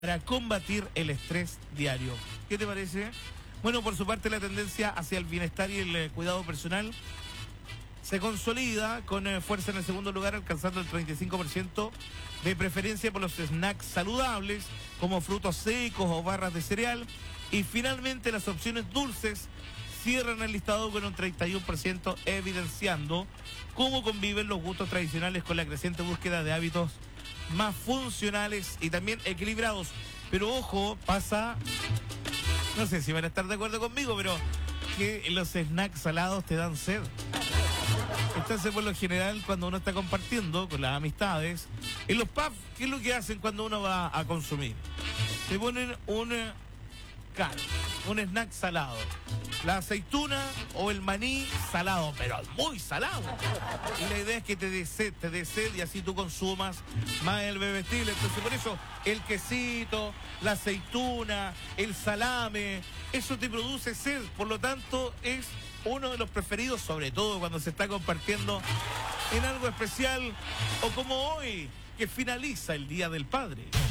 para combatir el estrés diario. ¿Qué te parece? Bueno, por su parte la tendencia hacia el bienestar y el cuidado personal se consolida con fuerza en el segundo lugar, alcanzando el 35% de preferencia por los snacks saludables como frutos secos o barras de cereal. Y finalmente las opciones dulces cierran el listado con un 31%, evidenciando cómo conviven los gustos tradicionales con la creciente búsqueda de hábitos más funcionales y también equilibrados. Pero ojo, pasa, no sé si van a estar de acuerdo conmigo, pero que los snacks salados te dan sed. Entonces, por lo general, cuando uno está compartiendo con las amistades, en los pubs, ¿qué es lo que hacen cuando uno va a consumir? Te ponen un snack salado. La aceituna o el maní salado, pero muy salado. Y la idea es que te dé sed y así tú consumas más el bebestible. Entonces, por eso, el quesito, la aceituna, el salame, eso te produce sed. Por lo tanto, es uno de los preferidos, sobre todo cuando se está compartiendo en algo especial o como hoy, que finaliza el Día del Padre.